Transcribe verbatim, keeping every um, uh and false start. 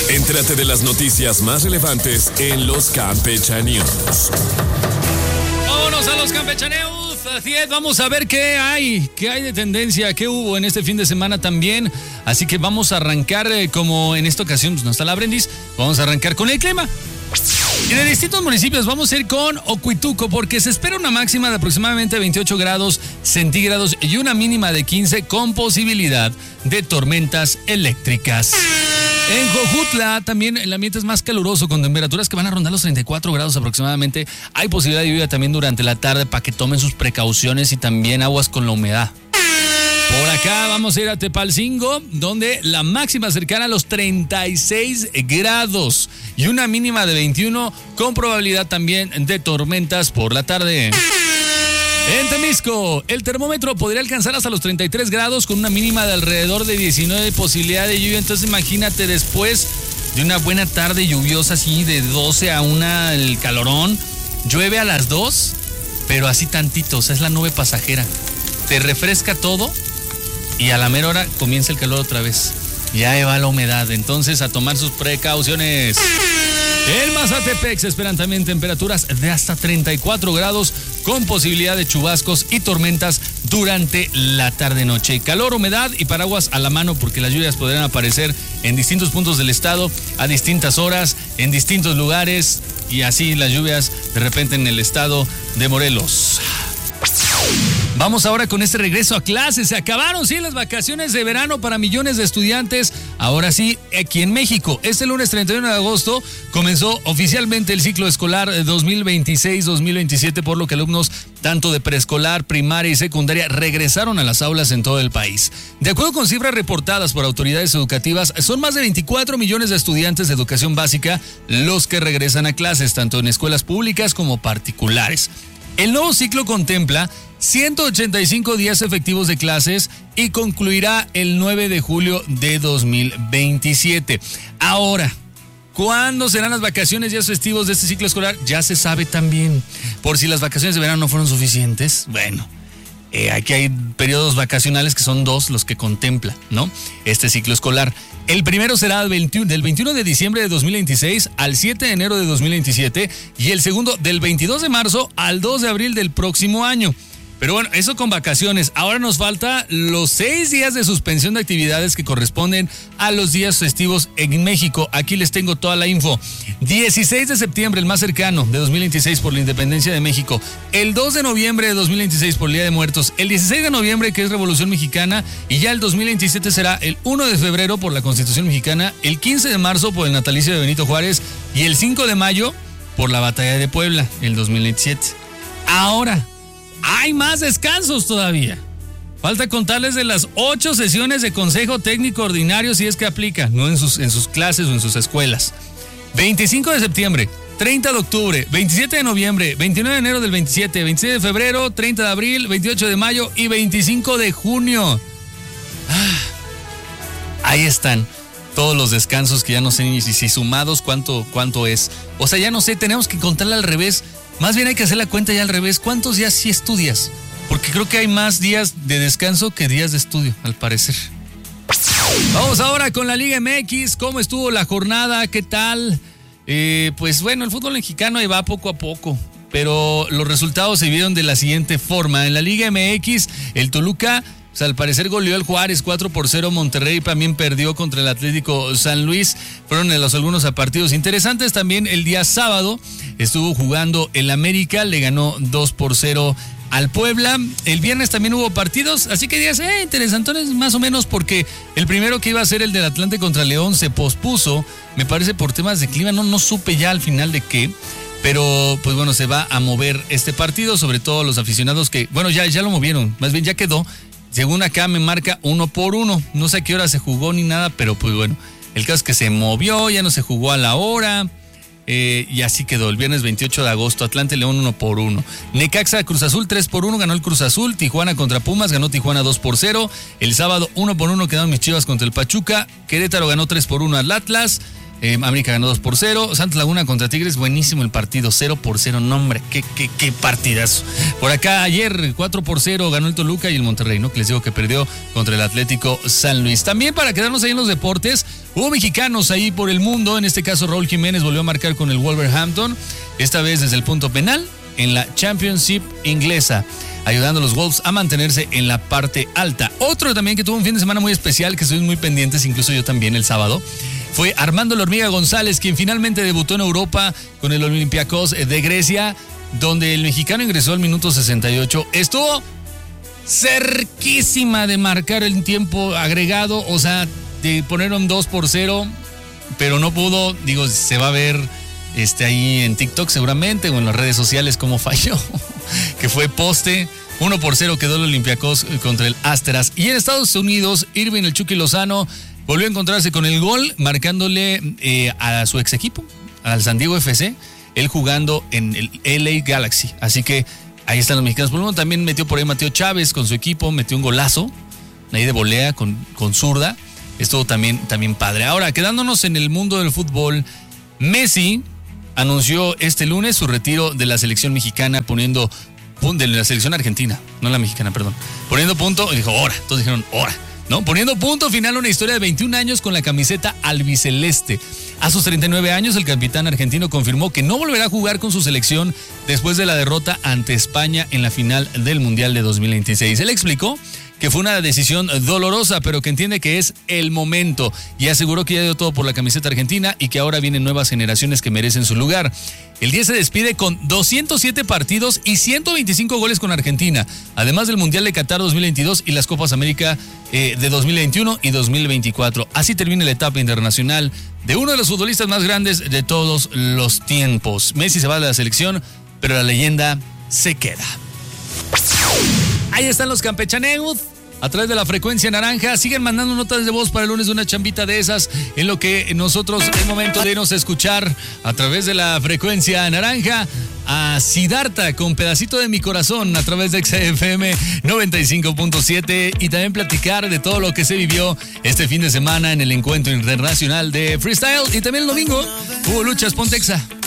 Entérate de las noticias más relevantes en los Campechaneos. Vámonos a los Campechaneos. Así es, vamos a ver qué hay, qué hay de tendencia, qué hubo en este fin de semana también. Así que vamos a arrancar, eh, como en esta ocasión pues no está la Brendis, vamos a arrancar con el clima. Y de distintos municipios vamos a ir con Ocuituco porque se espera una máxima de aproximadamente veintiocho grados centígrados y una mínima de quince con posibilidad de tormentas eléctricas. En Jojutla también el ambiente es más caluroso con temperaturas que van a rondar los treinta y cuatro grados aproximadamente. Hay posibilidad de lluvia también durante la tarde para que tomen sus precauciones y también aguas con la humedad. Por acá vamos a ir a Tepalcingo, donde la máxima cercana a los treinta y seis grados y una mínima de veintiuno con probabilidad también de tormentas por la tarde. En Temisco, el termómetro podría alcanzar hasta los treinta y tres grados con una mínima de alrededor de diecinueve posibilidad de lluvia. Entonces imagínate después de una buena tarde lluviosa así de doce a una el calorón, llueve a las dos, pero así tantito, o sea, es la nube pasajera. Te refresca todo y a la mera hora comienza el calor otra vez. Ya va la humedad, entonces a tomar sus precauciones. En Mazatepec se esperan también temperaturas de hasta treinta y cuatro grados con posibilidad de chubascos y tormentas durante la tarde-noche. Calor, humedad y paraguas a la mano porque las lluvias podrán aparecer en distintos puntos del estado a distintas horas, en distintos lugares y así las lluvias de repente en el estado de Morelos. Vamos ahora con este regreso a clases. Se acabaron, sí, las vacaciones de verano para millones de estudiantes. Ahora sí, aquí en México. Este lunes treinta y uno de agosto comenzó oficialmente el ciclo escolar dos mil veintiséis dos mil veintisiete, por lo que alumnos tanto de preescolar, primaria y secundaria regresaron a las aulas en todo el país. De acuerdo con cifras reportadas por autoridades educativas, son más de veinticuatro millones de estudiantes de educación básica los que regresan a clases, tanto en escuelas públicas como particulares. El nuevo ciclo contempla ciento ochenta y cinco días efectivos de clases y concluirá el nueve de julio de dos mil veintisiete. Ahora, ¿cuándo serán las vacaciones y días festivos de este ciclo escolar? Ya se sabe también. Por si las vacaciones de verano no fueron suficientes, bueno, eh, aquí hay periodos vacacionales que son dos los que contempla, ¿no? Este ciclo escolar. El primero será del veintiuno de diciembre de dos mil veintiséis al siete de enero de dos mil veintisiete y el segundo del veintidós de marzo al dos de abril del próximo año. Pero bueno, eso con vacaciones. Ahora nos falta los seis días de suspensión de actividades que corresponden a los días festivos en México. Aquí les tengo toda la info. dieciséis de septiembre, el más cercano, de dos mil veintiséis por la independencia de México. El dos de noviembre de dos mil veintiséis por el Día de Muertos. El dieciséis de noviembre, que es Revolución Mexicana. Y ya el dos mil veintisiete será el uno de febrero por la Constitución Mexicana. El quince de marzo por el natalicio de Benito Juárez. Y el cinco de mayo por la Batalla de Puebla, el dos mil veintisiete. Ahora, hay más descansos todavía. Falta contarles de las ocho sesiones de Consejo Técnico Ordinario si es que aplica, no en sus, en sus clases o en sus escuelas. veinticinco de septiembre, treinta de octubre, veintisiete de noviembre, veintinueve de enero del veintisiete, veintisiete de febrero, treinta de abril, veintiocho de mayo y veinticinco de junio. Ah, ahí están todos los descansos que ya no sé ni si, si sumados cuánto, cuánto es. O sea, ya no sé, tenemos que contarle al revés. Más bien hay que hacer la cuenta ya al revés. ¿Cuántos días sí estudias? Porque creo que hay más días de descanso que días de estudio, al parecer. Vamos ahora con la Liga M X. ¿Cómo estuvo la jornada? ¿Qué tal? Eh, pues bueno, el fútbol mexicano ahí va poco a poco. Pero los resultados se vieron de la siguiente forma. En la Liga M X, el Toluca, o sea, al parecer goleó al Juárez cuatro por cero. Monterrey también perdió contra el Atlético San Luis. Fueron de los algunos a partidos interesantes. También el día sábado estuvo jugando el América, le ganó dos por cero al Puebla. El viernes también hubo partidos, así que días eh, interesantones más o menos, porque el primero que iba a ser el del Atlante contra León se pospuso, me parece por temas de clima, no, no supe ya al final de qué. Pero pues bueno, se va a mover este partido, sobre todo los aficionados que, bueno, ya, ya lo movieron, más bien ya quedó. Según acá me marca uno por uno. No sé a qué hora se jugó ni nada, pero pues bueno, el caso es que se movió, ya no se jugó a la hora. Eh, y así quedó, el viernes veintiocho de agosto, Atlante León uno por uno. Necaxa Cruz Azul tres por uno, ganó el Cruz Azul. Tijuana contra Pumas, ganó Tijuana dos por cero. El sábado uno por uno quedaron mis Chivas contra el Pachuca. Querétaro ganó tres por uno al Atlas. Eh, América ganó dos por cero. Santos Laguna contra Tigres, buenísimo el partido, cero por cero, no hombre, qué, qué, qué partidazo. Por acá ayer cuatro por cero ganó el Toluca y el Monterrey, ¿no? Que les digo que perdió contra el Atlético San Luis. También para quedarnos ahí en los deportes, Hubo mexicanos ahí por el mundo, en este caso Raúl Jiménez volvió a marcar con el Wolverhampton, esta vez desde el punto penal en la Championship inglesa, ayudando a los Wolves a mantenerse en la parte alta. Otro también que tuvo un fin de semana muy especial, que estuvimos muy pendientes, incluso yo también el sábado, fue Armando La Hormiga González, quien finalmente debutó en Europa con el Olympiacos de Grecia, donde el mexicano ingresó al minuto sesenta y ocho. Estuvo cerquísima de marcar el tiempo agregado, o sea, de poner un dos por cero, pero no pudo. Digo, se va a ver este, ahí en TikTok seguramente o en las redes sociales cómo falló, que fue poste. uno por cero quedó el Olympiacos contra el Asteras. Y en Estados Unidos, Irving el Chucky Lozano volvió a encontrarse con el gol, marcándole eh, a su ex equipo, al San Diego F C, él jugando en el L A Galaxy. Así que ahí están los mexicanos. Por lo menos también metió por ahí Mateo Chávez con su equipo, metió un golazo ahí de volea con, con zurda. Estuvo también, también padre. Ahora, quedándonos en el mundo del fútbol, Messi anunció este lunes su retiro de la selección mexicana, poniendo de la selección argentina, no la mexicana, perdón, poniendo punto, y dijo, hora, todos dijeron, hora, ¿no? Poniendo punto final a una historia de veintiún años con la camiseta albiceleste. A sus treinta y nueve años, el capitán argentino confirmó que no volverá a jugar con su selección después de la derrota ante España en la final del Mundial de dos mil veintiséis. Él explicó que fue una decisión dolorosa, pero que entiende que es el momento, y aseguró que ya dio todo por la camiseta argentina y que ahora vienen nuevas generaciones que merecen su lugar. El diez se despide con doscientos siete partidos y ciento veinticinco goles con Argentina, además del Mundial de Qatar dos mil veintidós y las Copas América eh, de dos mil veintiuno y dos mil veinticuatro. Así termina la etapa internacional de uno de los futbolistas más grandes de todos los tiempos. Messi se va de la selección, pero la leyenda se queda. Ahí están los campechaneos a través de la frecuencia naranja. Siguen mandando notas de voz para el lunes de una chambita de esas, en lo que nosotros es momento de irnos a escuchar a través de la frecuencia naranja a Siddhartha con Pedacito de mi Corazón a través de X F M noventa y cinco punto siete, y también platicar de todo lo que se vivió este fin de semana en el encuentro internacional de freestyle. Y también el domingo hubo luchas. Ponte Exa.